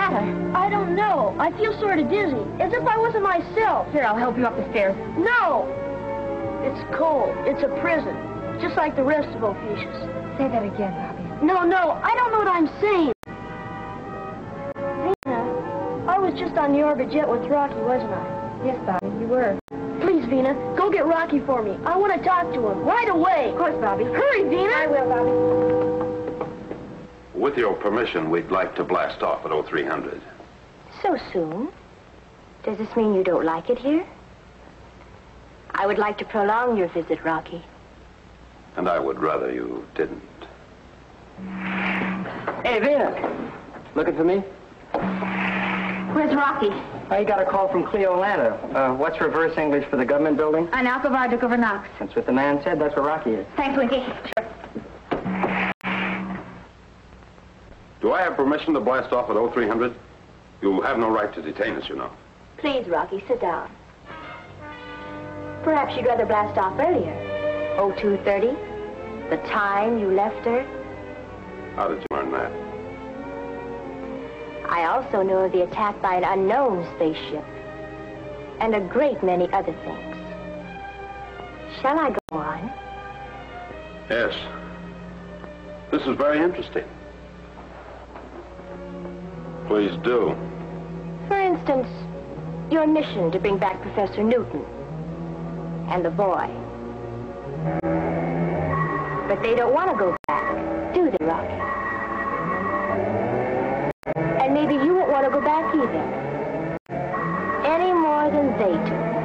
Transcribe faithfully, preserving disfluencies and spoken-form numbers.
matter? I don't know. I feel sort of dizzy, as if I wasn't myself. Here, I'll help you up the stairs. No! It's cold. It's a prison, just like the rest of Ophiuchus. Say that again, Robbie. No, no, I don't know what I'm saying. Vina, I was just on the orbit jet with Rocky, wasn't I? Yes, Bobby, you were. Please, Vina, go get Rocky for me. I want to talk to him right away. Of course, Bobby. Hurry, Vina. I will, Bobby. With your permission, we'd like to blast off at oh three hundred. So soon? Does this mean you don't like it here? I would like to prolong your visit, Rocky. And I would rather you didn't. Hey, Vina. Looking for me? Where's Rocky? I got a call from Cleo Lana. Uh, what's reverse English for the government building? An Alcovar Duke over Knox. That's what the man said. That's where Rocky is. Thanks, Winky. Sure. Do I have permission to blast off at oh three hundred? You have no right to detain us, you know. Please, Rocky, sit down. Perhaps you'd rather blast off earlier. oh two thirty? The time you left Earth? How did you learn that? I also know of the attack by an unknown spaceship. And a great many other things. Shall I go on? Yes. This is very interesting. Please do. For instance, your mission to bring back Professor Newton and the boy. But they don't want to go back, do they, Rocky? And maybe you won't want to go back either. Any more than they do.